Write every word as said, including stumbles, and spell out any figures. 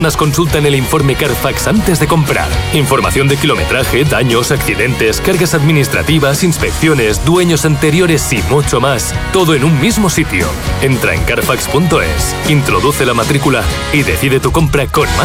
Consulta en el informe Carfax antes de comprar. Información de kilometraje, daños, accidentes, cargas administrativas, inspecciones, dueños anteriores y mucho más. Todo en un mismo sitio. Entra en carfax punto es, introduce la matrícula y decide tu compra con más